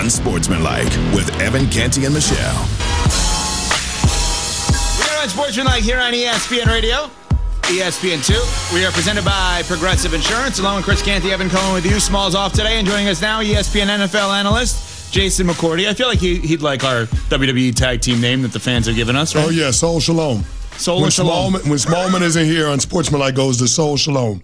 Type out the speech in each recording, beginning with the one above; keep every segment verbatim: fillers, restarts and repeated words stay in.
Unsportsmanlike with Evan Canty and Michelle. We are Unsportsmanlike here on E S P N Radio, E S P N two. We are presented by Progressive Insurance. Along with Chris Canty, Evan Cohen with you. Small's off today, and joining us now, E S P N N F L analyst Jason McCourty. I feel like he, he'd like our W W E tag team name that the fans have given us, right? Oh, yeah, Soul Shalom. Soul when Shalom. Smallman, when Smallman isn't here, Unsportsmanlike goes to Soul Shalom.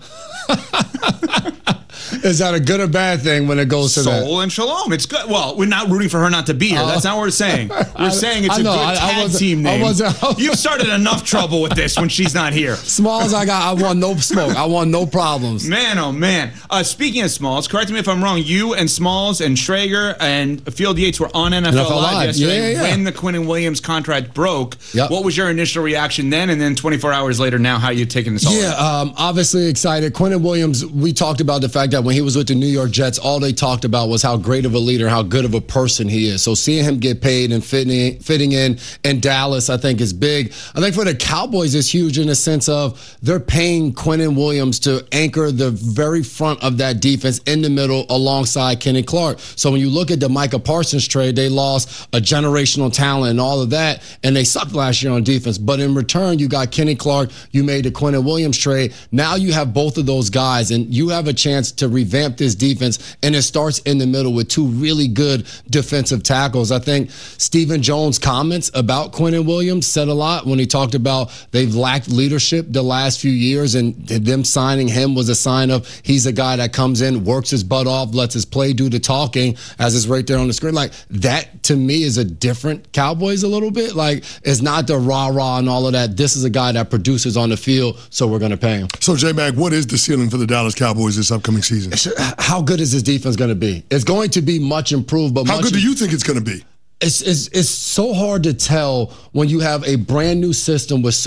Is that a good or bad thing when it goes to Soul that? Soul and Shalom. It's good. Well, we're not rooting for her not to be here. Uh, That's not what we're saying. We're I, saying it's I a know, good I, tag I team name. I wasn't, I was, You've started enough trouble with this when she's not here. Smalls, I got. I want no smoke. I want no problems. Man, oh man. Uh, speaking of Smalls, correct me if I'm wrong. You and Smalls and Schrager and Field Yates were on N F L, N F L Live, Live. yesterday Yeah, yeah, yeah. when the Quinnen Williams contract broke. Yep. What was your initial reaction then, and then twenty-four hours later, now how you taking this all Yeah, um, obviously excited. Quinnen Williams, we talked about the fact that when he was with the New York Jets, all they talked about was how great of a leader, how good of a person he is. So seeing him get paid and fitting, fitting in in Dallas, I think is big. I think for the Cowboys, it's huge in the sense of they're paying Quinnen Williams to anchor the very front of that defense in the middle alongside Kenny Clark. So when you look at the Micah Parsons trade, they lost a generational talent and all of that, and they sucked last year on defense. But in return, you got Kenny Clark, you made the Quinnen Williams trade. Now you have both of those guys, and you have a chance to revamp this defense, and it starts in the middle with two really good defensive tackles. I think Stephen Jones' comments about Quinnen Williams said a lot when he talked about they've lacked leadership the last few years, and them signing him was a sign of he's a guy that comes in, works his butt off, lets his play do the talking, as is right there on the screen. Like, that, to me, is a different Cowboys a little bit. Like, it's not the rah-rah and all of that. This is a guy that produces on the field, so we're going to pay him. So, J-Mac, what is the ceiling for the Dallas Cowboys this upcoming season? How good is this defense going to be? It's going to be much improved, but how much good do you think it's going to be? It's, it's, it's so hard to tell when you have a brand new system with so